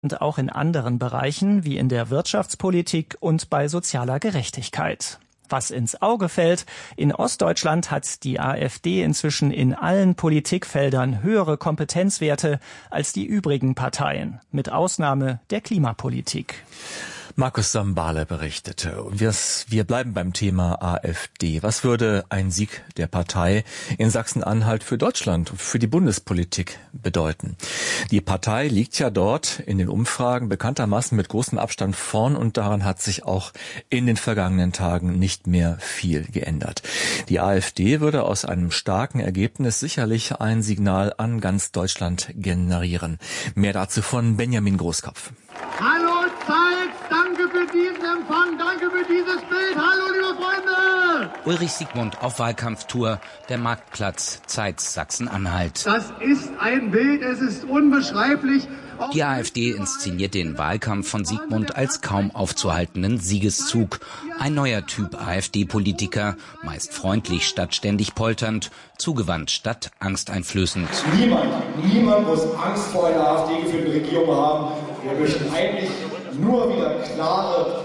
und auch in anderen Bereichen wie in der Wirtschaftspolitik und bei sozialer Gerechtigkeit. Was ins Auge fällt, in Ostdeutschland hat die AfD inzwischen in allen Politikfeldern höhere Kompetenzwerte als die übrigen Parteien, mit Ausnahme der Klimapolitik. Markus Sambale berichtete. Wir bleiben beim Thema AfD. Was würde ein Sieg der Partei in Sachsen-Anhalt für Deutschland und für die Bundespolitik bedeuten? Die Partei liegt ja dort in den Umfragen bekanntermaßen mit großem Abstand vorn und daran hat sich auch in den vergangenen Tagen nicht mehr viel geändert. Die AfD würde aus einem starken Ergebnis sicherlich ein Signal an ganz Deutschland generieren. Mehr dazu von Benjamin Großkopf. Hallo Zeit, danke für diesen Empfang, danke für dieses Bild. Hallo liebe Freunde! Ulrich Siegmund auf Wahlkampftour, der Marktplatz, Zeitz, Sachsen-Anhalt. Das ist ein Bild, es ist unbeschreiblich. Die AfD inszeniert den Wahlkampf von Siegmund als kaum aufzuhaltenden Siegeszug. Ein neuer Typ AfD-Politiker, meist freundlich statt ständig polternd, zugewandt statt angsteinflößend. Niemand muss Angst vor einer AfD-geführten Regierung haben. Wir möchten eigentlich nur wieder klare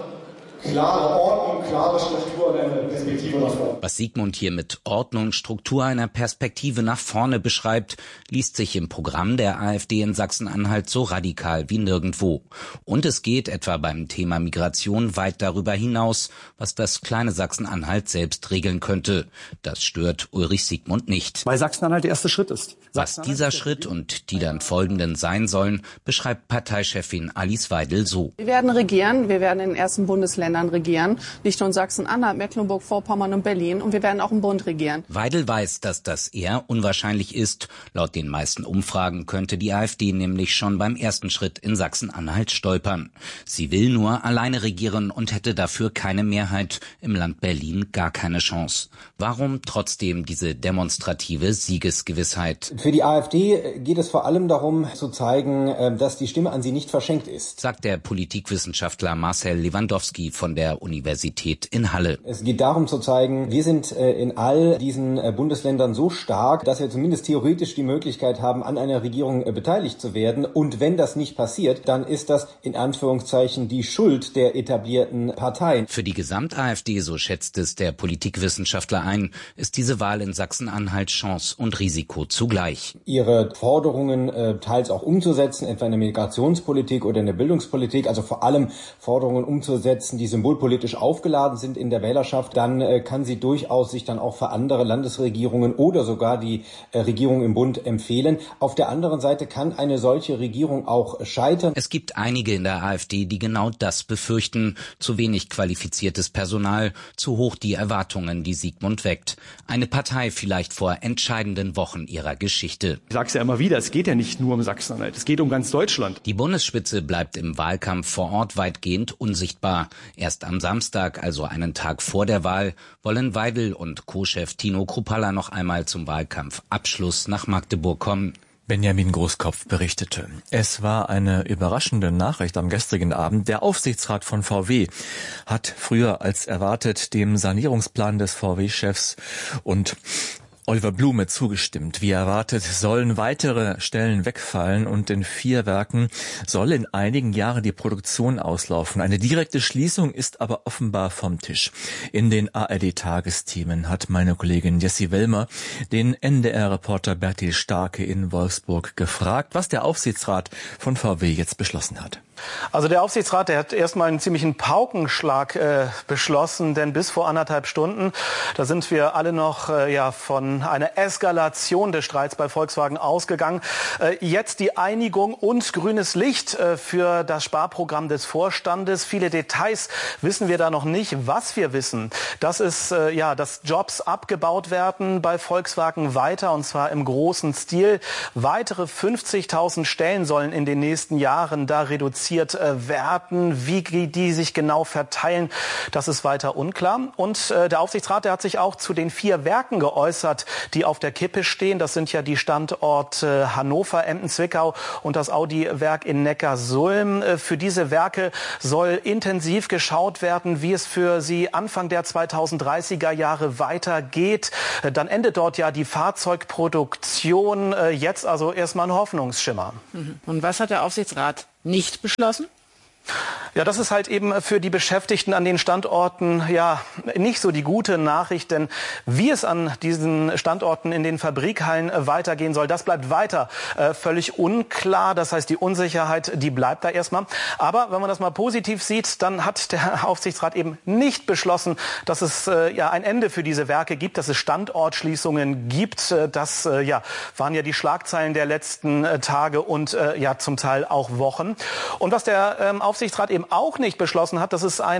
Ordnung, klare Struktur und eine Perspektive nach vorne. Was Siegmund hier mit Ordnung, Struktur, einer Perspektive nach vorne beschreibt, liest sich im Programm der AfD in Sachsen-Anhalt so radikal wie nirgendwo. Und es geht etwa beim Thema Migration weit darüber hinaus, was das kleine Sachsen-Anhalt selbst regeln könnte. Das stört Ulrich Siegmund nicht. Weil Sachsen-Anhalt der erste Schritt ist. Was dieser Schritt und die dann folgenden sein sollen, beschreibt Parteichefin Alice Weidel so. Wir werden regieren, wir werden in den ersten Bundesländern regieren, nicht nur in Sachsen-Anhalt, Mecklenburg-Vorpommern und Berlin, und wir werden auch im Bund regieren. Weidel weiß, dass das eher unwahrscheinlich ist. Laut den meisten Umfragen könnte die AfD nämlich schon beim ersten Schritt in Sachsen-Anhalt stolpern. Sie will nur alleine regieren und hätte dafür keine Mehrheit, im Land Berlin gar keine Chance. Warum trotzdem diese demonstrative Siegesgewissheit? Für die AfD geht es vor allem darum zu zeigen, dass die Stimme an sie nicht verschenkt ist, sagt der Politikwissenschaftler Marcel Lewandowski von der Universität in Halle. Es geht darum zu zeigen, wir sind in all diesen Bundesländern so stark, dass wir zumindest theoretisch die Möglichkeit haben, an einer Regierung beteiligt zu werden. Und wenn das nicht passiert, dann ist das in Anführungszeichen die Schuld der etablierten Parteien. Für die Gesamt-AfD, so schätzt es der Politikwissenschaftler ein, ist diese Wahl in Sachsen-Anhalt Chance und Risiko zugleich. Ihre Forderungen teils auch umzusetzen, etwa in der Migrationspolitik oder in der Bildungspolitik, also vor allem Forderungen umzusetzen, die symbolpolitisch aufgeladen sind in der Wählerschaft, dann kann sie durchaus sich dann auch für andere Landesregierungen oder sogar die Regierung im Bund empfehlen. Auf der anderen Seite kann eine solche Regierung auch scheitern. Es gibt einige in der AfD, die genau das befürchten. Zu wenig qualifiziertes Personal, zu hoch die Erwartungen, die Siegmund weckt. Eine Partei vielleicht vor entscheidenden Wochen ihrer Geschichte. Ich sage es ja immer wieder, es geht ja nicht nur um Sachsen-Anhalt, es geht um ganz Deutschland. Die Bundesspitze bleibt im Wahlkampf vor Ort weitgehend unsichtbar. Erst am Samstag, also einen Tag vor der Wahl, wollen Weidel und Co-Chef Tino Kruppalla noch einmal zum Wahlkampfabschluss nach Magdeburg kommen. Benjamin Großkopf berichtete. Es war eine überraschende Nachricht am gestrigen Abend. Der Aufsichtsrat von VW hat früher als erwartet dem Sanierungsplan des VW-Chefs und Oliver Blume zugestimmt. Wie erwartet sollen weitere Stellen wegfallen und in 4 Werken soll in einigen Jahren die Produktion auslaufen. Eine direkte Schließung ist aber offenbar vom Tisch. In den ARD-Tagesthemen hat meine Kollegin Jessie Wellmer den NDR-Reporter Bertil Starke in Wolfsburg gefragt, was der Aufsichtsrat von VW jetzt beschlossen hat. Also der Aufsichtsrat, der hat erstmal einen ziemlichen Paukenschlag beschlossen, denn bis vor 1,5 Stunden, da sind wir alle noch von einer Eskalation des Streits bei Volkswagen ausgegangen. Jetzt die Einigung und grünes Licht für das Sparprogramm des Vorstandes. Viele Details wissen wir da noch nicht. Was wir wissen, das ist dass Jobs abgebaut werden bei Volkswagen weiter, und zwar im großen Stil. Weitere 50.000 Stellen sollen in den nächsten Jahren da reduziert werden. Wie die sich genau verteilen, das ist weiter unklar. Und der Aufsichtsrat, der hat sich auch zu den 4 Werken geäußert, die auf der Kippe stehen. Das sind ja die Standorte Hannover, Emden, Zwickau und das Audi-Werk in Neckarsulm. Für diese Werke soll intensiv geschaut werden, wie es für sie Anfang der 2030er Jahre weitergeht. Dann endet dort ja die Fahrzeugproduktion. Jetzt also erstmal ein Hoffnungsschimmer. Und was hat der Aufsichtsrat nicht beschlossen? Ja, das ist halt eben für die Beschäftigten an den Standorten ja nicht so die gute Nachricht, denn wie es an diesen Standorten in den Fabrikhallen weitergehen soll, das bleibt weiter völlig unklar. Das heißt, die Unsicherheit, die bleibt da erstmal. Aber wenn man das mal positiv sieht, dann hat der Aufsichtsrat eben nicht beschlossen, dass es ja ein Ende für diese Werke gibt, dass es Standortschließungen gibt. Das waren ja die Schlagzeilen der letzten Tage und ja zum Teil auch Wochen. Und was der Aufsichtsrat eben auch nicht beschlossen hat, das ist ein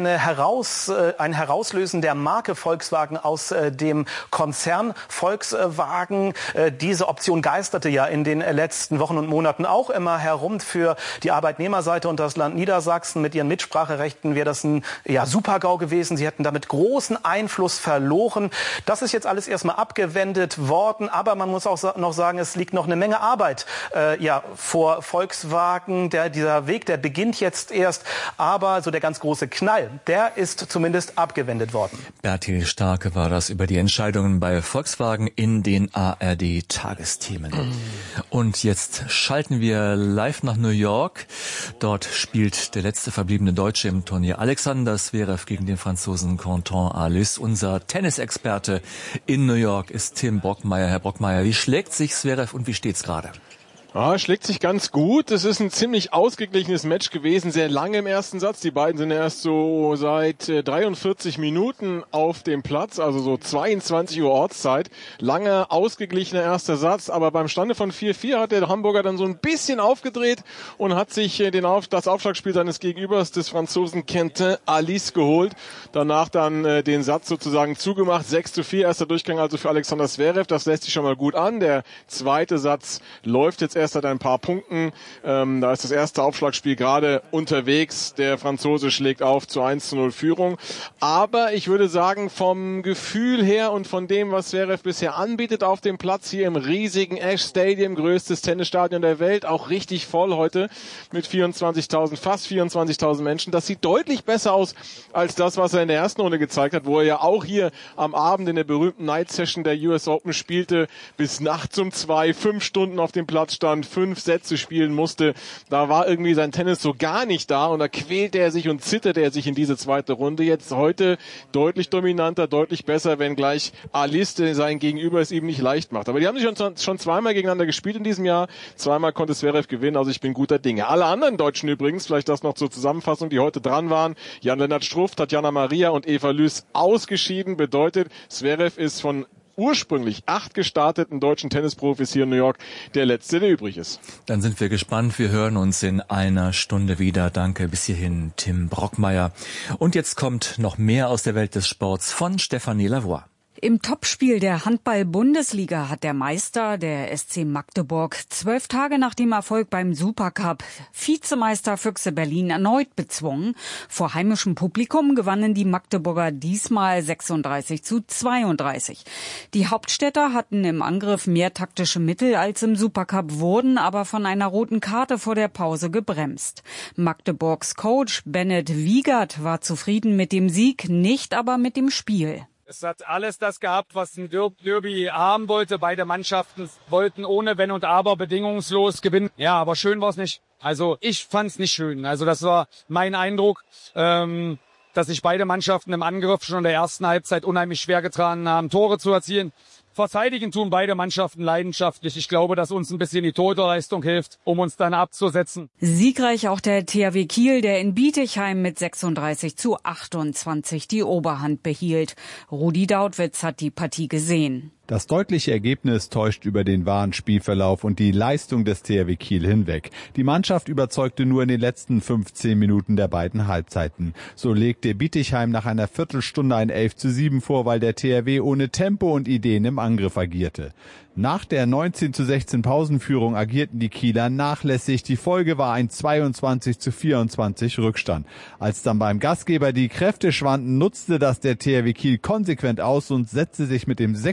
Herauslösen der Marke Volkswagen aus dem Konzern Volkswagen. Diese Option geisterte ja in den letzten Wochen und Monaten auch immer herum. Für die Arbeitnehmerseite und das Land Niedersachsen mit ihren Mitspracherechten wäre das ein Super-GAU gewesen. Sie hätten damit großen Einfluss verloren. Das ist jetzt alles erstmal abgewendet worden, aber man muss auch noch sagen, es liegt noch eine Menge Arbeit vor Volkswagen. Dieser Weg, der beginnt jetzt erst. Aber so der ganz große Knall, der ist zumindest abgewendet worden. Bertil Starke war das über die Entscheidungen bei Volkswagen in den ARD-Tagesthemen. Und jetzt schalten wir live nach New York. Dort spielt der letzte verbliebene Deutsche im Turnier Alexander Zverev gegen den Franzosen Quentin Halys. Unser Tennisexperte in New York ist Tim Brockmeier. Herr Brockmeier, wie schlägt sich Zverev und wie steht's gerade? Schlägt sich ganz gut. Es ist ein ziemlich ausgeglichenes Match gewesen, sehr lange im ersten Satz. Die beiden sind erst so seit 43 Minuten auf dem Platz, also so 22 Uhr Ortszeit. Langer, ausgeglichener erster Satz, aber beim Stande von 4-4 hat der Hamburger dann so ein bisschen aufgedreht und hat sich das Aufschlagspiel seines Gegenübers, des Franzosen Quentin Halys, geholt. Danach dann den Satz sozusagen zugemacht. 6-4, erster Durchgang also für Alexander Zverev. Das lässt sich schon mal gut an. Der zweite Satz läuft jetzt erst seit ein paar Punkten. Da ist das erste Aufschlagspiel gerade unterwegs. Der Franzose schlägt auf zu 1-0 Führung. Aber ich würde sagen, vom Gefühl her und von dem, was Zverev bisher anbietet auf dem Platz hier im riesigen Ash Stadium, größtes Tennisstadion der Welt, auch richtig voll heute mit fast 24.000 Menschen. Das sieht deutlich besser aus als das, was er in der ersten Runde gezeigt hat, wo er ja auch hier am Abend in der berühmten Night Session der US Open spielte, bis nachts um 2, 5 Stunden auf dem Platz stand, 5 Sätze spielen musste. Da war irgendwie sein Tennis so gar nicht da und da quälte er sich und zitterte er sich in diese zweite Runde. Jetzt heute deutlich dominanter, deutlich besser, wenngleich Halys sein Gegenüber es ihm nicht leicht macht. Aber die haben sich schon zweimal gegeneinander gespielt in diesem Jahr. Zweimal konnte Zverev gewinnen, also ich bin guter Dinge. Alle anderen Deutschen übrigens, vielleicht das noch zur Zusammenfassung, die heute dran waren: Jan-Lennart Struff, Tatjana Maria und Eva Lys ausgeschieden. Bedeutet, Zverev ist von ursprünglich 8 gestarteten deutschen Tennisprofis hier in New York der letzte, der übrig ist. Dann sind wir gespannt. Wir hören uns in einer Stunde wieder. Danke bis hierhin, Tim Brockmeier. Und jetzt kommt noch mehr aus der Welt des Sports von Stefanie Lavoie. Im Topspiel der Handball-Bundesliga hat der Meister, der SC Magdeburg, 12 Tage nach dem Erfolg beim Supercup Vizemeister Füchse Berlin erneut bezwungen. Vor heimischem Publikum gewannen die Magdeburger diesmal 36-32. Die Hauptstädter hatten im Angriff mehr taktische Mittel als im Supercup, wurden aber von einer roten Karte vor der Pause gebremst. Magdeburgs Coach Bennett Wiegert war zufrieden mit dem Sieg, nicht aber mit dem Spiel. Es hat alles das gehabt, was ein Derby haben wollte. Beide Mannschaften wollten ohne Wenn und Aber bedingungslos gewinnen. Ja, aber schön war es nicht. Also ich fand es nicht schön. Also das war mein Eindruck, dass sich beide Mannschaften im Angriff schon in der ersten Halbzeit unheimlich schwer getan haben, Tore zu erzielen. Verteidigen tun beide Mannschaften leidenschaftlich. Ich glaube, dass uns ein bisschen die Torhüterleistung hilft, um uns dann abzusetzen. Siegreich auch der THW Kiel, der in Bietigheim mit 36-28 die Oberhand behielt. Rudi Dautwitz hat die Partie gesehen. Das deutliche Ergebnis täuscht über den wahren Spielverlauf und die Leistung des THW Kiel hinweg. Die Mannschaft überzeugte nur in den letzten 15 Minuten der beiden Halbzeiten. So legte Bietigheim nach einer Viertelstunde ein 11-7 vor, weil der THW ohne Tempo und Ideen im Angriff agierte. Nach der 19-16 Pausenführung agierten die Kieler nachlässig. Die Folge war ein 22-24 Rückstand. Als dann beim Gastgeber die Kräfte schwanden, nutzte das der THW Kiel konsequent aus und setzte sich mit dem 36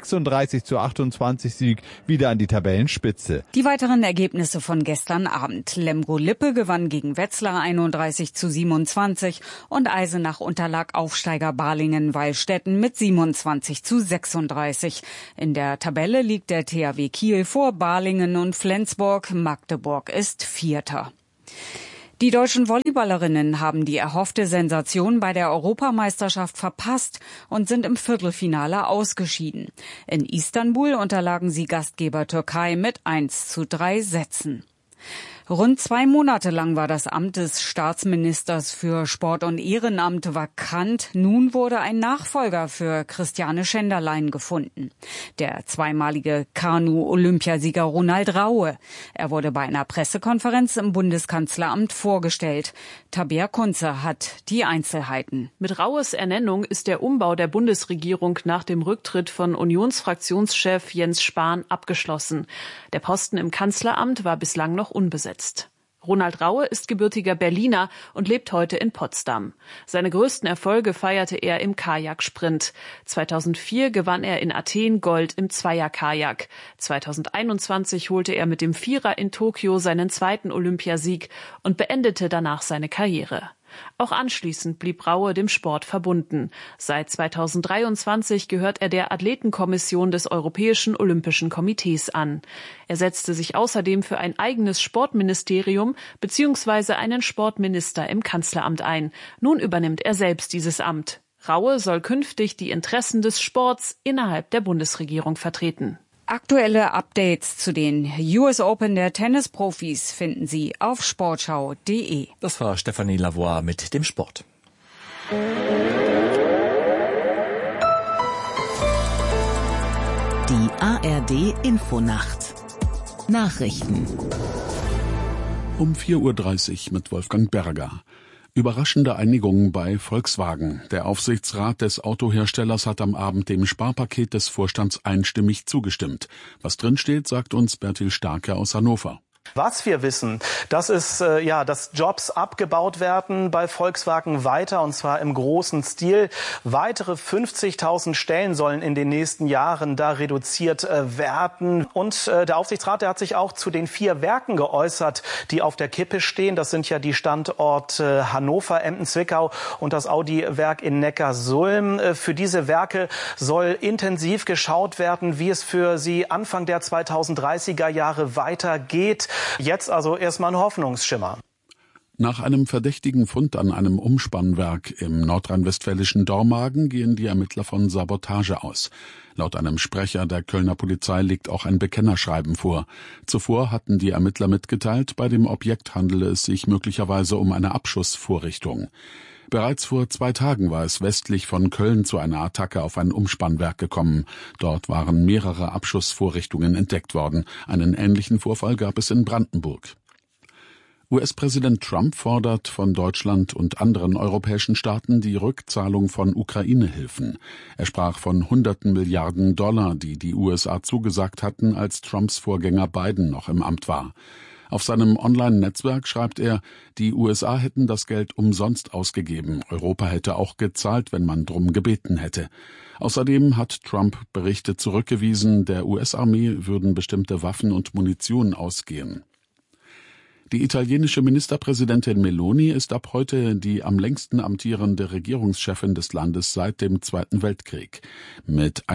30:28 Sieg wieder an die Tabellenspitze. Die weiteren Ergebnisse von gestern Abend. Lemgo-Lippe gewann gegen Wetzlar 31:27 und Eisenach unterlag Aufsteiger Balingen-Weilstätten mit 27:36. In der Tabelle liegt der THW Kiel vor Balingen und Flensburg. Magdeburg ist Vierter. Die deutschen Volleyballerinnen haben die erhoffte Sensation bei der Europameisterschaft verpasst und sind im Viertelfinale ausgeschieden. In Istanbul unterlagen sie Gastgeber Türkei mit 1:3 Sätzen. Rund 2 Monate lang war das Amt des Staatsministers für Sport und Ehrenamt vakant. Nun wurde ein Nachfolger für Christiane Schenderlein gefunden. Der zweimalige Kanu-Olympiasieger Ronald Raue. Er wurde bei einer Pressekonferenz im Bundeskanzleramt vorgestellt. Tabea Kunze hat die Einzelheiten. Mit Raues Ernennung ist der Umbau der Bundesregierung nach dem Rücktritt von Unionsfraktionschef Jens Spahn abgeschlossen. Der Posten im Kanzleramt war bislang noch unbesetzt. Ronald Raue ist gebürtiger Berliner und lebt heute in Potsdam. Seine größten Erfolge feierte er im Kajaksprint. 2004 gewann er in Athen Gold im Zweierkajak. 2021 holte er mit dem Vierer in Tokio seinen zweiten Olympiasieg und beendete danach seine Karriere. Auch anschließend blieb Raue dem Sport verbunden. Seit 2023 gehört er der Athletenkommission des Europäischen Olympischen Komitees an. Er setzte sich außerdem für ein eigenes Sportministerium bzw. einen Sportminister im Kanzleramt ein. Nun übernimmt er selbst dieses Amt. Raue soll künftig die Interessen des Sports innerhalb der Bundesregierung vertreten. Aktuelle Updates zu den US Open der Tennisprofis finden Sie auf sportschau.de. Das war Stefanie Lavoie mit dem Sport. Die ARD Infonacht. Nachrichten. Um 4:30 Uhr mit Wolfgang Berger. Überraschende Einigung bei Volkswagen. Der Aufsichtsrat des Autoherstellers hat am Abend dem Sparpaket des Vorstands einstimmig zugestimmt. Was drinsteht, sagt uns Bertil Starke aus Hannover. Was wir wissen, das ist, dass Jobs abgebaut werden bei Volkswagen weiter, und zwar im großen Stil. Weitere 50.000 Stellen sollen in den nächsten Jahren da reduziert werden. Und der Aufsichtsrat, der hat sich auch zu den 4 Werken geäußert, die auf der Kippe stehen. Das sind ja die Standorte Hannover, Emden, Zwickau und das Audi-Werk in Neckarsulm. Für diese Werke soll intensiv geschaut werden, wie es für sie Anfang der 2030er Jahre weitergeht. Jetzt also erstmal ein Hoffnungsschimmer. Nach einem verdächtigen Fund an einem Umspannwerk im nordrhein-westfälischen Dormagen gehen die Ermittler von Sabotage aus. Laut einem Sprecher der Kölner Polizei liegt auch ein Bekennerschreiben vor. Zuvor hatten die Ermittler mitgeteilt, bei dem Objekt handele es sich möglicherweise um eine Abschussvorrichtung. Bereits vor 2 Tagen war es westlich von Köln zu einer Attacke auf ein Umspannwerk gekommen. Dort waren mehrere Abschussvorrichtungen entdeckt worden. Einen ähnlichen Vorfall gab es in Brandenburg. US-Präsident Trump fordert von Deutschland und anderen europäischen Staaten die Rückzahlung von Ukraine-Hilfen. Er sprach von Hunderten Milliarden $, die die USA zugesagt hatten, als Trumps Vorgänger Biden noch im Amt war. Auf seinem Online-Netzwerk schreibt er, die USA hätten das Geld umsonst ausgegeben. Europa hätte auch gezahlt, wenn man drum gebeten hätte. Außerdem hat Trump Berichte zurückgewiesen, der US-Armee würden bestimmte Waffen und Munition ausgehen. Die italienische Ministerpräsidentin Meloni ist ab heute die am längsten amtierende Regierungschefin des Landes seit dem Zweiten Weltkrieg. Mit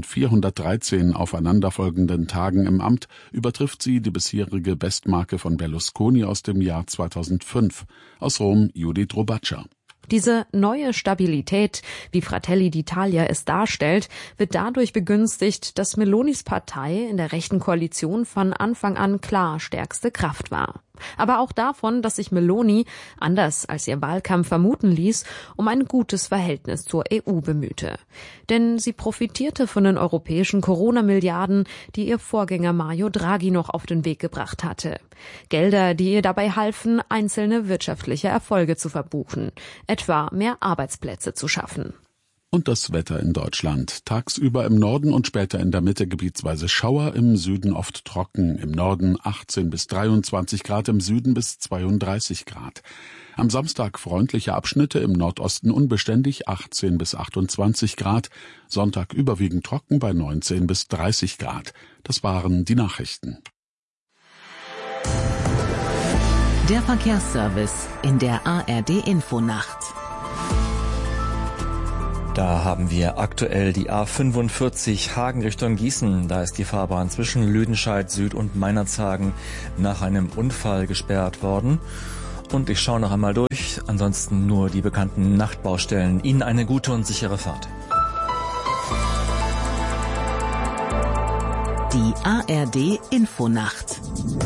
1413 aufeinanderfolgenden Tagen im Amt übertrifft sie die bisherige Bestmarke von Berlusconi aus dem Jahr 2005. Aus Rom Judith Robaccia. Diese neue Stabilität, wie Fratelli d'Italia es darstellt, wird dadurch begünstigt, dass Melonis Partei in der rechten Koalition von Anfang an klar stärkste Kraft war. Aber auch davon, dass sich Meloni, anders als ihr Wahlkampf vermuten ließ, um ein gutes Verhältnis zur EU bemühte. Denn sie profitierte von den europäischen Corona-Milliarden, die ihr Vorgänger Mario Draghi noch auf den Weg gebracht hatte. Gelder, die ihr dabei halfen, einzelne wirtschaftliche Erfolge zu verbuchen, etwa mehr Arbeitsplätze zu schaffen. Und das Wetter in Deutschland. Tagsüber im Norden und später in der Mitte gebietsweise Schauer, im Süden oft trocken, im Norden 18 bis 23 Grad, im Süden bis 32 Grad. Am Samstag freundliche Abschnitte, im Nordosten unbeständig 18 bis 28 Grad, Sonntag überwiegend trocken bei 19 bis 30 Grad. Das waren die Nachrichten. Der Verkehrsservice in der ARD Infonacht. Da haben wir aktuell die A45 Hagen Richtung Gießen. Da ist die Fahrbahn zwischen Lüdenscheid Süd und Meinerzhagen nach einem Unfall gesperrt worden. Und ich schaue noch einmal durch. Ansonsten nur die bekannten Nachtbaustellen. Ihnen eine gute und sichere Fahrt. Die ARD Infonacht.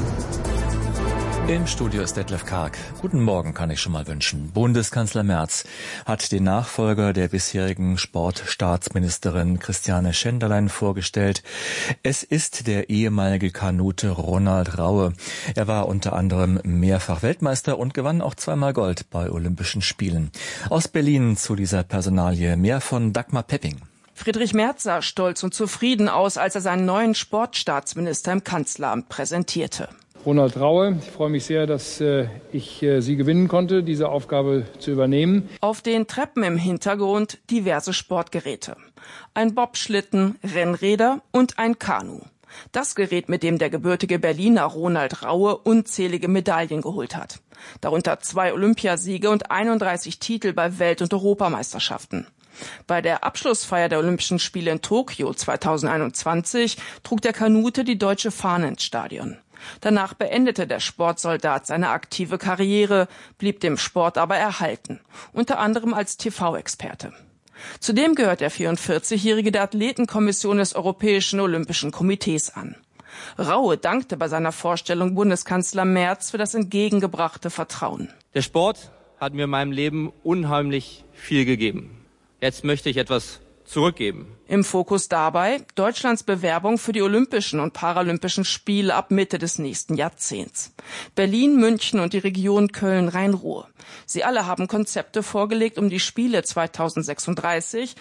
Im Studio ist Detlef Karg. Guten Morgen kann ich schon mal wünschen. Bundeskanzler Merz hat den Nachfolger der bisherigen Sportstaatsministerin Christiane Schenderlein vorgestellt. Es ist der ehemalige Kanute Ronald Raue. Er war unter anderem mehrfach Weltmeister und gewann auch zweimal Gold bei Olympischen Spielen. Aus Berlin zu dieser Personalie mehr von Dagmar Pepping. Friedrich Merz sah stolz und zufrieden aus, als er seinen neuen Sportstaatsminister im Kanzleramt präsentierte. Ronald Raue, ich freue mich sehr, dass ich Sie gewinnen konnte, diese Aufgabe zu übernehmen. Auf den Treppen im Hintergrund diverse Sportgeräte. Ein Bobschlitten, Rennräder und ein Kanu. Das Gerät, mit dem der gebürtige Berliner Ronald Raue unzählige Medaillen geholt hat. Darunter 2 Olympiasiege und 31 Titel bei Welt- und Europameisterschaften. Bei der Abschlussfeier der Olympischen Spiele in Tokio 2021 trug der Kanute die deutsche Fahne ins Stadion. Danach beendete der Sportsoldat seine aktive Karriere, blieb dem Sport aber erhalten, unter anderem als TV-Experte. Zudem gehört der 44-Jährige der Athletenkommission des Europäischen Olympischen Komitees an. Raue dankte bei seiner Vorstellung Bundeskanzler Merz für das entgegengebrachte Vertrauen. Der Sport hat mir in meinem Leben unheimlich viel gegeben. Jetzt möchte ich etwas zurückgeben. Im Fokus dabei Deutschlands Bewerbung für die Olympischen und Paralympischen Spiele ab Mitte des nächsten Jahrzehnts. Berlin, München und die Region Köln-Rhein-Ruhr. Sie alle haben Konzepte vorgelegt, um die Spiele 2036,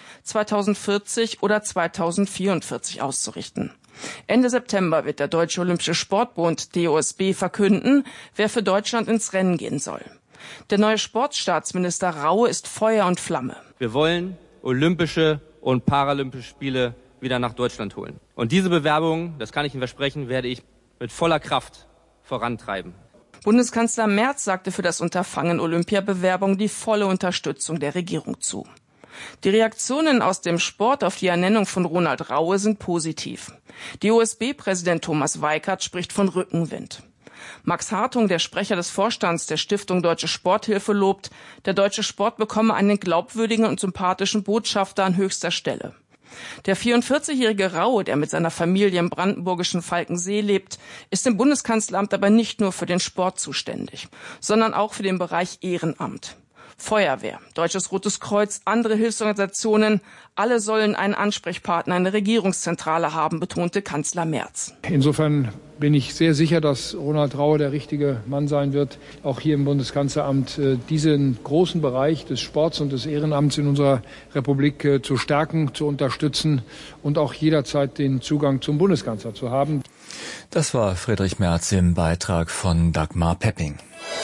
2040 oder 2044 auszurichten. Ende September wird der Deutsche Olympische Sportbund DOSB verkünden, wer für Deutschland ins Rennen gehen soll. Der neue Sportstaatsminister Raue ist Feuer und Flamme. Wir wollen Olympische und Paralympische Spiele wieder nach Deutschland holen. Und diese Bewerbung, das kann ich Ihnen versprechen, werde ich mit voller Kraft vorantreiben. Bundeskanzler Merz sagte für das Unterfangen Olympiabewerbung die volle Unterstützung der Regierung zu. Die Reaktionen aus dem Sport auf die Ernennung von Ronald Raue sind positiv. DOSB-Präsident Thomas Weikert spricht von Rückenwind. Max Hartung, der Sprecher des Vorstands der Stiftung Deutsche Sporthilfe, lobt, der deutsche Sport bekomme einen glaubwürdigen und sympathischen Botschafter an höchster Stelle. Der 44-jährige Raue, der mit seiner Familie im brandenburgischen Falkensee lebt, ist im Bundeskanzleramt aber nicht nur für den Sport zuständig, sondern auch für den Bereich Ehrenamt. Feuerwehr, Deutsches Rotes Kreuz, andere Hilfsorganisationen, alle sollen einen Ansprechpartner in der Regierungszentrale haben, betonte Kanzler Merz. Insofern bin ich sehr sicher, dass Ronald Raue der richtige Mann sein wird, auch hier im Bundeskanzleramt diesen großen Bereich des Sports und des Ehrenamts in unserer Republik zu stärken, zu unterstützen und auch jederzeit den Zugang zum Bundeskanzler zu haben. Das war Friedrich Merz im Beitrag von Dagmar Pepping.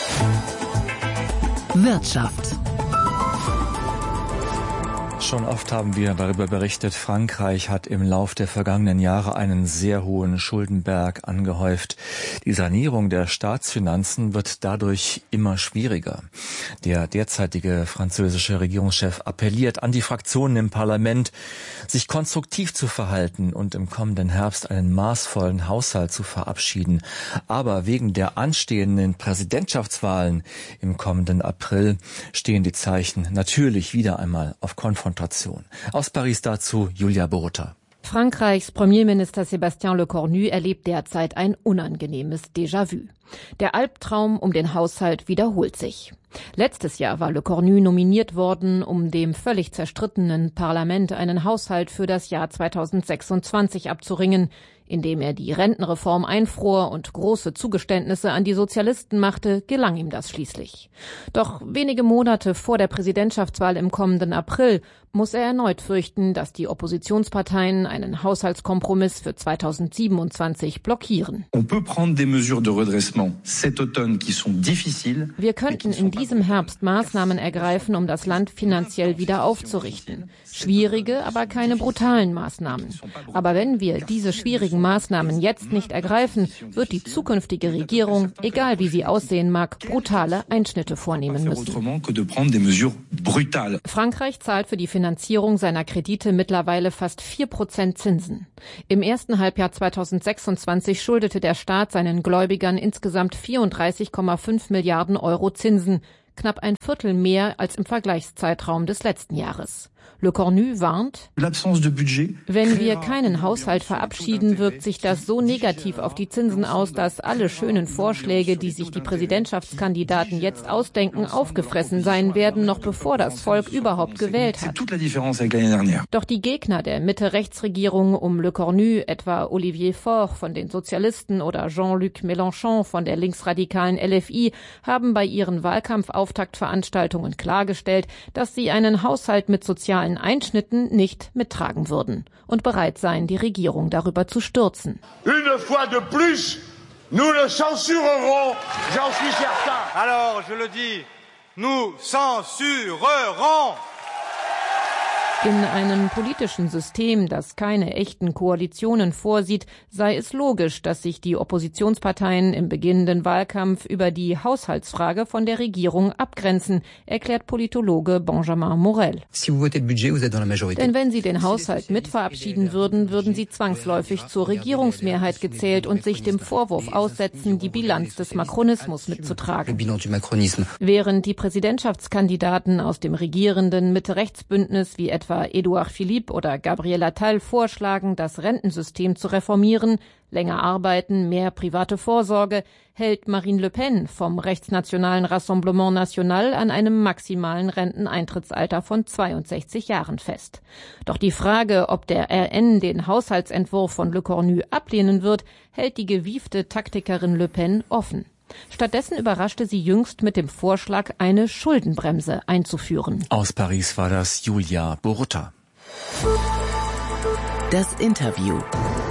Wirtschaft. Schon oft haben wir darüber berichtet, Frankreich hat im Lauf der vergangenen Jahre einen sehr hohen Schuldenberg angehäuft. Die Sanierung der Staatsfinanzen wird dadurch immer schwieriger. Der derzeitige französische Regierungschef appelliert an die Fraktionen im Parlament, sich konstruktiv zu verhalten und im kommenden Herbst einen maßvollen Haushalt zu verabschieden. Aber wegen der anstehenden Präsidentschaftswahlen im kommenden April stehen die Zeichen natürlich wieder einmal auf Konfrontation. Aus Paris dazu Julia Borota. Frankreichs Premierminister Sébastien Lecornu erlebt derzeit ein unangenehmes Déjà-vu. Der Albtraum um den Haushalt wiederholt sich. Letztes Jahr war Lecornu nominiert worden, um dem völlig zerstrittenen Parlament einen Haushalt für das Jahr 2026 abzuringen, indem er die Rentenreform einfror und große Zugeständnisse an die Sozialisten machte, gelang ihm das schließlich. Doch wenige Monate vor der Präsidentschaftswahl im kommenden April muss er erneut fürchten, dass die Oppositionsparteien einen Haushaltskompromiss für 2027 blockieren. Wir könnten in diesem Herbst Maßnahmen ergreifen, um das Land finanziell wieder aufzurichten. Schwierige, aber keine brutalen Maßnahmen. Aber wenn wir diese schwierigen Maßnahmen jetzt nicht ergreifen, wird die zukünftige Regierung, egal wie sie aussehen mag, brutale Einschnitte vornehmen müssen. Frankreich zahlt für die Finanzierung seiner Kredite mittlerweile fast 4% Zinsen. Im ersten Halbjahr 2026 schuldete der Staat seinen Gläubigern insgesamt 34,5 Milliarden Euro Zinsen, knapp ein Viertel mehr als im Vergleichszeitraum des letzten Jahres. Le Cornu warnt, wenn wir keinen Haushalt verabschieden, wirkt sich das so negativ auf die Zinsen aus, dass alle schönen Vorschläge, die sich die Präsidentschaftskandidaten jetzt ausdenken, aufgefressen sein werden, noch bevor das Volk überhaupt gewählt hat. Doch die Gegner der Mitte-Rechts-Regierung um Le Cornu, etwa Olivier Faure von den Sozialisten oder Jean-Luc Mélenchon von der linksradikalen LFI, haben bei ihren Wahlkampfauftaktveranstaltungen klargestellt, dass sie einen Haushalt mit sozialen Einschnitten nicht mittragen würden und bereit seien, die Regierung darüber zu stürzen. Une fois de plus, nous le censurerons, j'en suis certain. Alors, je le dis, nous censurerons. In einem politischen System, das keine echten Koalitionen vorsieht, sei es logisch, dass sich die Oppositionsparteien im beginnenden Wahlkampf über die Haushaltsfrage von der Regierung abgrenzen, erklärt Politologe Benjamin Morel. Denn wenn sie den Haushalt mitverabschieden würden, würden sie zwangsläufig zur Regierungsmehrheit gezählt und sich dem Vorwurf aussetzen, die Bilanz des Makronismus mitzutragen. Während die Präsidentschaftskandidaten aus dem regierenden Mitte-Rechts-Bündnis wie etwa Edouard Philippe oder Gabriel Attal vorschlagen, das Rentensystem zu reformieren, länger arbeiten, mehr private Vorsorge, hält Marine Le Pen vom rechtsnationalen Rassemblement National an einem maximalen Renteneintrittsalter von 62 Jahren fest. Doch die Frage, ob der RN den Haushaltsentwurf von Le Cornu ablehnen wird, hält die gewiefte Taktikerin Le Pen offen. Stattdessen überraschte sie jüngst mit dem Vorschlag, eine Schuldenbremse einzuführen. Aus Paris war das Julia Borutta. Das Interview.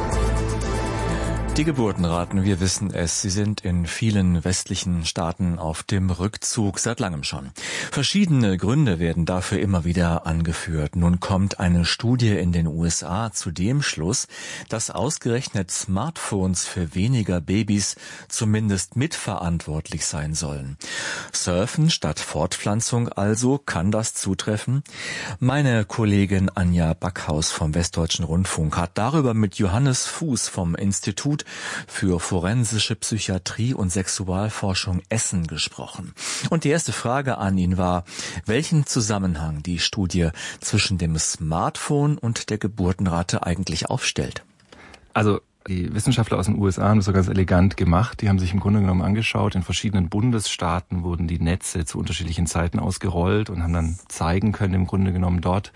Die Geburtenraten, wir wissen es, sie sind in vielen westlichen Staaten auf dem Rückzug, seit langem schon. Verschiedene Gründe werden dafür immer wieder angeführt. Nun kommt eine Studie in den USA zu dem Schluss, dass ausgerechnet Smartphones für weniger Babys zumindest mitverantwortlich sein sollen. Surfen statt Fortpflanzung also, kann das zutreffen? Meine Kollegin Anja Backhaus vom Westdeutschen Rundfunk hat darüber mit Johannes Fuß vom Institut für forensische Psychiatrie und Sexualforschung Essen gesprochen. Und die erste Frage an ihn war, welchen Zusammenhang die Studie zwischen dem Smartphone und der Geburtenrate eigentlich aufstellt. Also die Wissenschaftler aus den USA haben das so ganz elegant gemacht. Die haben sich im Grunde genommen angeschaut, in verschiedenen Bundesstaaten wurden die Netze zu unterschiedlichen Zeiten ausgerollt und haben dann zeigen können, im Grunde genommen dort,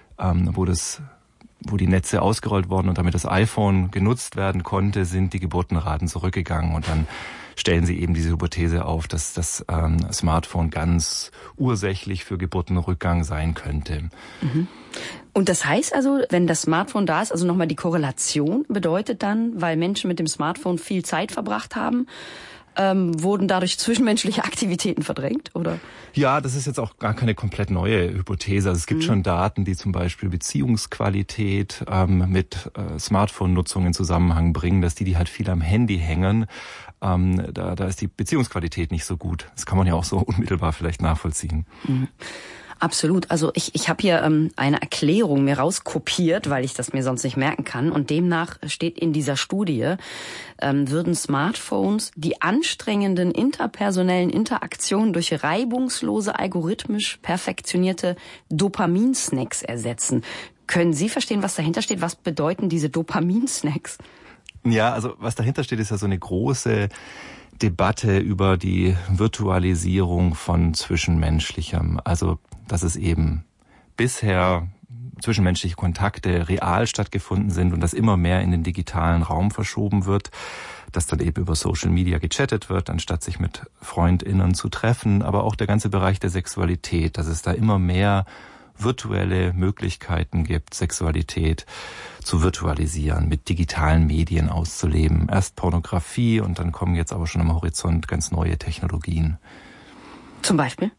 wo die Netze ausgerollt wurden und damit das iPhone genutzt werden konnte, sind die Geburtenraten zurückgegangen. Und dann stellen sie eben diese Hypothese auf, dass das Smartphone ganz ursächlich für Geburtenrückgang sein könnte. Mhm. Und das heißt also, wenn das Smartphone da ist, also nochmal die Korrelation bedeutet dann, weil Menschen mit dem Smartphone viel Zeit verbracht haben, wurden dadurch zwischenmenschliche Aktivitäten verdrängt, oder? Ja, das ist jetzt auch gar keine komplett neue Hypothese. Also es gibt schon Daten, die zum Beispiel Beziehungsqualität mit Smartphone-Nutzung in Zusammenhang bringen, dass die halt viel am Handy hängen. Da ist die Beziehungsqualität nicht so gut. Das kann man ja auch so unmittelbar vielleicht nachvollziehen. Mhm. Absolut. Also ich habe hier eine Erklärung mir rauskopiert, weil ich das mir sonst nicht merken kann. Und demnach steht in dieser Studie, würden Smartphones die anstrengenden interpersonellen Interaktionen durch reibungslose, algorithmisch perfektionierte Dopaminsnacks ersetzen. Können Sie verstehen, was dahinter steht? Was bedeuten diese Dopaminsnacks? Ja, also was dahinter steht, ist ja so eine große Debatte über die Virtualisierung von Zwischenmenschlichem. Also, dass es eben bisher zwischenmenschliche Kontakte real stattgefunden sind und das immer mehr in den digitalen Raum verschoben wird, dass dann eben über Social Media gechattet wird, anstatt sich mit FreundInnen zu treffen, aber auch der ganze Bereich der Sexualität, dass es da immer mehr virtuelle Möglichkeiten gibt, Sexualität zu virtualisieren, mit digitalen Medien auszuleben. Erst Pornografie und dann kommen jetzt aber schon am Horizont ganz neue Technologien. Zum Beispiel?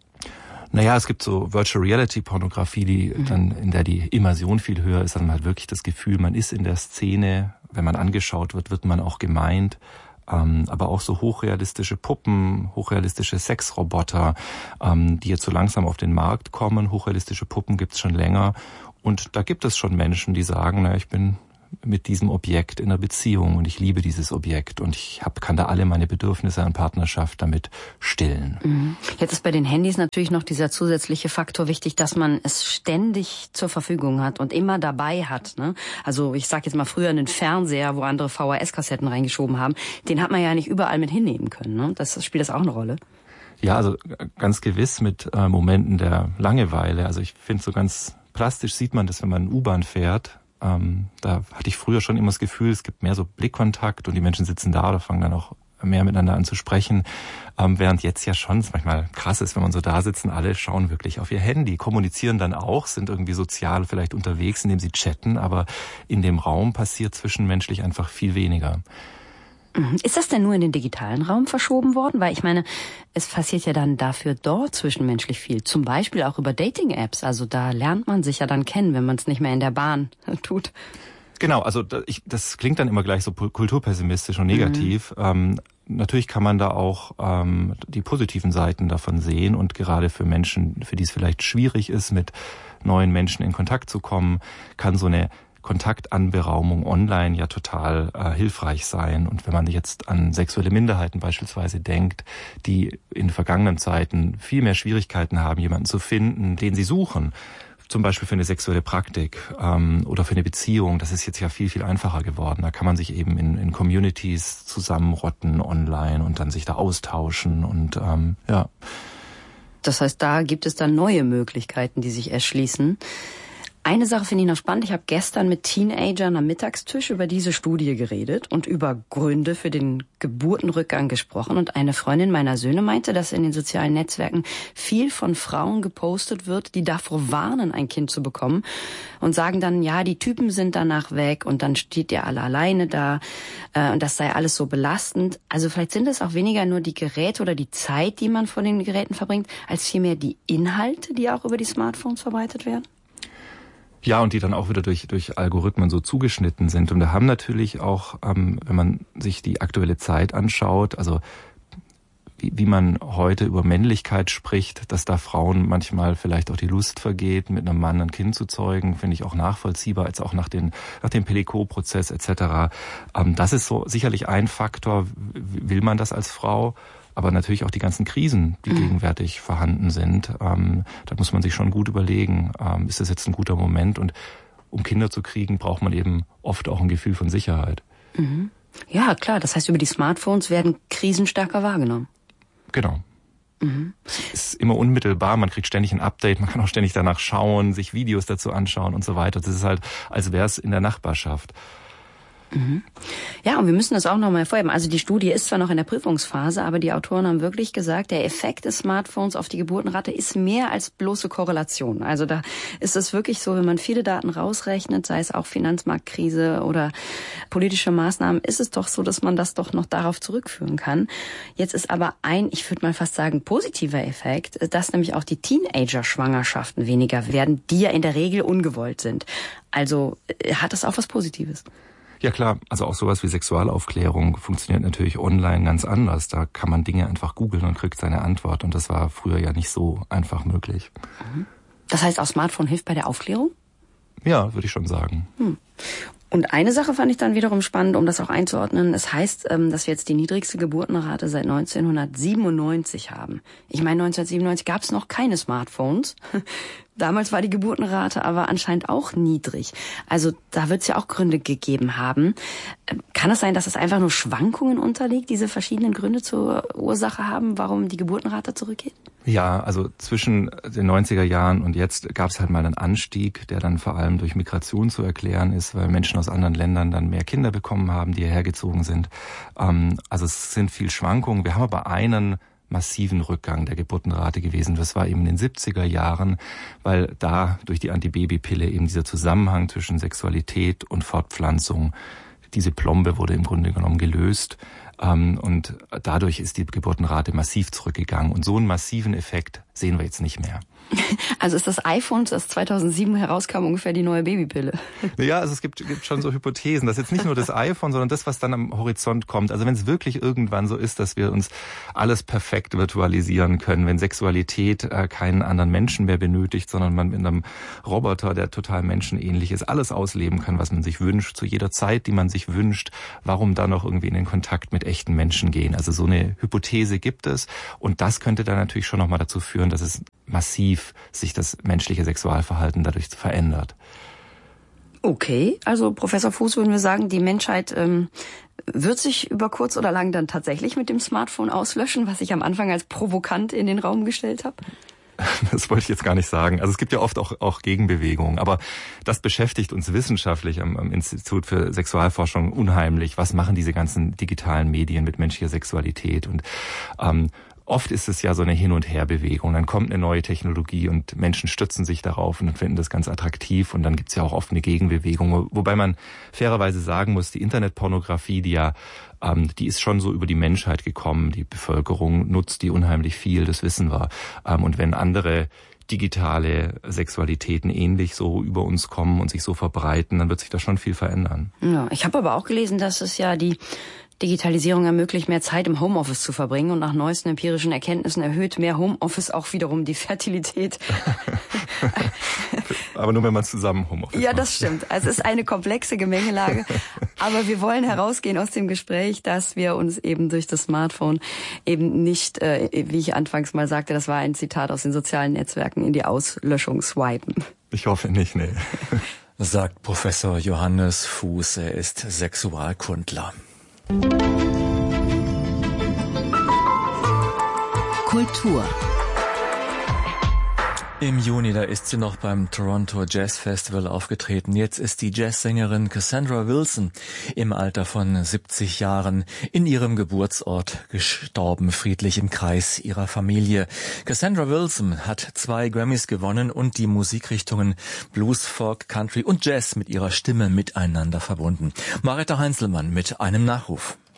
Naja, es gibt so Virtual Reality Pornografie, die dann, in der die Immersion viel höher ist, dann man hat wirklich das Gefühl, man ist in der Szene, wenn man angeschaut wird, wird man auch gemeint. Aber auch so hochrealistische Puppen, hochrealistische Sexroboter, die jetzt so langsam auf den Markt kommen. Hochrealistische Puppen gibt's schon länger. Und da gibt es schon Menschen, die sagen, ich bin mit diesem Objekt in einer Beziehung und ich liebe dieses Objekt und ich kann da alle meine Bedürfnisse an Partnerschaft damit stillen. Jetzt ist bei den Handys natürlich noch dieser zusätzliche Faktor wichtig, dass man es ständig zur Verfügung hat und immer dabei hat. Ne? Also ich sage jetzt mal früher einen Fernseher, wo andere VHS-Kassetten reingeschoben haben, den hat man ja nicht überall mit hinnehmen können. Ne? Spielt das auch eine Rolle? Ja, also ganz gewiss mit Momenten der Langeweile. Also ich finde, so ganz plastisch sieht man das, wenn man U-Bahn fährt. Da hatte ich früher schon immer das Gefühl, es gibt mehr so Blickkontakt und die Menschen sitzen da oder fangen dann auch mehr miteinander an zu sprechen. Während jetzt ja schon es manchmal krass ist, wenn man so da sitzt und alle schauen wirklich auf ihr Handy, kommunizieren dann auch, sind irgendwie sozial vielleicht unterwegs, indem sie chatten, aber in dem Raum passiert zwischenmenschlich einfach viel weniger. Ist das denn nur in den digitalen Raum verschoben worden? Weil ich meine, es passiert ja dann dafür dort zwischenmenschlich viel. Zum Beispiel auch über Dating-Apps. Also da lernt man sich ja dann kennen, wenn man es nicht mehr in der Bahn tut. Genau, also das klingt dann immer gleich so kulturpessimistisch und negativ. Natürlich kann man da auch die positiven Seiten davon sehen. Und gerade für Menschen, für die es vielleicht schwierig ist, mit neuen Menschen in Kontakt zu kommen, kann so eine Kontaktanberaumung online ja total hilfreich sein. Und wenn man jetzt an sexuelle Minderheiten beispielsweise denkt, die in vergangenen Zeiten viel mehr Schwierigkeiten haben, jemanden zu finden, den sie suchen, zum Beispiel für eine sexuelle Praktik oder für eine Beziehung, das ist jetzt ja viel, viel einfacher geworden. Da kann man sich eben in Communities zusammenrotten online und dann sich da austauschen und ja. Das heißt, da gibt es dann neue Möglichkeiten, die sich erschließen. Eine Sache finde ich noch spannend. Ich habe gestern mit Teenagern am Mittagstisch über diese Studie geredet und über Gründe für den Geburtenrückgang gesprochen. Und eine Freundin meiner Söhne meinte, dass in den sozialen Netzwerken viel von Frauen gepostet wird, die davor warnen, ein Kind zu bekommen und sagen dann, ja, die Typen sind danach weg und dann steht ihr alle alleine da und das sei alles so belastend. Also vielleicht sind es auch weniger nur die Geräte oder die Zeit, die man vor den Geräten verbringt, als vielmehr die Inhalte, die auch über die Smartphones verbreitet werden. Ja, und die dann auch wieder durch Algorithmen so zugeschnitten sind. Und da haben natürlich auch, wenn man sich die aktuelle Zeit anschaut, also wie man heute über Männlichkeit spricht, dass da Frauen manchmal vielleicht auch die Lust vergeht, mit einem Mann ein Kind zu zeugen, finde ich auch nachvollziehbar, als auch nach dem Pellicot-Prozess etc. Das ist so sicherlich ein Faktor, will man das als Frau? Aber natürlich auch die ganzen Krisen, die gegenwärtig vorhanden sind. Da muss man sich schon gut überlegen, ist das jetzt ein guter Moment? Und um Kinder zu kriegen, braucht man eben oft auch ein Gefühl von Sicherheit. Ja, klar. Das heißt, über die Smartphones werden Krisen stärker wahrgenommen. Genau. Es ist immer unmittelbar, man kriegt ständig ein Update, man kann auch ständig danach schauen, sich Videos dazu anschauen und so weiter. Das ist halt, als wäre es in der Nachbarschaft. Ja, und wir müssen das auch nochmal hervorheben. Also die Studie ist zwar noch in der Prüfungsphase, aber die Autoren haben wirklich gesagt, der Effekt des Smartphones auf die Geburtenrate ist mehr als bloße Korrelation. Also da ist es wirklich so, wenn man viele Daten rausrechnet, sei es auch Finanzmarktkrise oder politische Maßnahmen, ist es doch so, dass man das doch noch darauf zurückführen kann. Jetzt ist aber ich würde mal fast sagen, positiver Effekt, dass nämlich auch die Teenager-Schwangerschaften weniger werden, die ja in der Regel ungewollt sind. Also hat das auch was Positives? Ja klar, also auch sowas wie Sexualaufklärung funktioniert natürlich online ganz anders. Da kann man Dinge einfach googeln und kriegt seine Antwort. Und das war früher ja nicht so einfach möglich. Das heißt, auch Smartphone hilft bei der Aufklärung? Ja, würde ich schon sagen. Und eine Sache fand ich dann wiederum spannend, um das auch einzuordnen. Es heißt, dass wir jetzt die niedrigste Geburtenrate seit 1997 haben. Ich meine, 1997 gab es noch keine Smartphones. Damals war die Geburtenrate aber anscheinend auch niedrig. Also da wird es ja auch Gründe gegeben haben. Kann es sein, dass es einfach nur Schwankungen unterliegt, diese verschiedenen Gründe zur Ursache haben, warum die Geburtenrate zurückgeht? Ja, also zwischen den 90er Jahren und jetzt gab es halt mal einen Anstieg, der dann vor allem durch Migration zu erklären ist, weil Menschen aus anderen Ländern dann mehr Kinder bekommen haben, die hierher gezogen sind. Also es sind viel Schwankungen. Wir haben aber einen massiven Rückgang der Geburtenrate gewesen. Das war eben in den 70er Jahren, weil da durch die Antibabypille eben dieser Zusammenhang zwischen Sexualität und Fortpflanzung, diese Plombe wurde im Grunde genommen gelöst. Und dadurch ist die Geburtenrate massiv zurückgegangen. Und so einen massiven Effekt sehen wir jetzt nicht mehr. Also ist das iPhone, das 2007 herauskam, ungefähr die neue Babypille? Ja, also es gibt schon so Hypothesen. Das ist jetzt nicht nur das iPhone, sondern das, was dann am Horizont kommt. Also wenn es wirklich irgendwann so ist, dass wir uns alles perfekt virtualisieren können, wenn Sexualität keinen anderen Menschen mehr benötigt, sondern man mit einem Roboter, der total menschenähnlich ist, alles ausleben kann, was man sich wünscht, zu jeder Zeit, die man sich wünscht, warum dann noch irgendwie in den Kontakt mit echten Menschen gehen? Also so eine Hypothese gibt es. Und das könnte dann natürlich schon nochmal dazu führen, dass es massiv sich das menschliche Sexualverhalten dadurch verändert. Okay, also Professor Fuß, würden wir sagen, die Menschheit wird sich über kurz oder lang dann tatsächlich mit dem Smartphone auslöschen, was ich am Anfang als provokant in den Raum gestellt habe? Das wollte ich jetzt gar nicht sagen. Also es gibt ja oft auch Gegenbewegungen, aber das beschäftigt uns wissenschaftlich am Institut für Sexualforschung unheimlich. Was machen diese ganzen digitalen Medien mit menschlicher Sexualität? Und oft ist es ja so eine Hin- und Herbewegung. Dann kommt eine neue Technologie und Menschen stützen sich darauf und finden das ganz attraktiv. Und dann gibt's ja auch oft eine Gegenbewegung. Wobei man fairerweise sagen muss, die Internetpornografie, die ist schon so über die Menschheit gekommen. Die Bevölkerung nutzt die unheimlich viel, das wissen wir. Und wenn andere digitale Sexualitäten ähnlich so über uns kommen und sich so verbreiten, dann wird sich da schon viel verändern. Ja, ich habe aber auch gelesen, dass es ja die Digitalisierung ermöglicht, mehr Zeit im Homeoffice zu verbringen und nach neuesten empirischen Erkenntnissen erhöht mehr Homeoffice auch wiederum die Fertilität. Aber nur, wenn man zusammen Homeoffice Ja, macht. das stimmt. Also es ist eine komplexe Gemengelage. Aber wir wollen herausgehen aus dem Gespräch, dass wir uns eben durch das Smartphone eben nicht, wie ich anfangs mal sagte, das war ein Zitat aus den sozialen Netzwerken, in die Auslöschung swipen. Ich hoffe nicht, nee. Sagt Professor Johannes Fuß, er ist Sexualkundler. Kultur. Im Juni, da ist sie noch beim Toronto Jazz Festival aufgetreten. Jetzt ist die Jazzsängerin Cassandra Wilson im Alter von 70 Jahren in ihrem Geburtsort gestorben, friedlich im Kreis ihrer Familie. Cassandra Wilson hat 2 Grammys gewonnen und die Musikrichtungen Blues, Folk, Country und Jazz mit ihrer Stimme miteinander verbunden. Marita Heinzelmann mit einem Nachruf.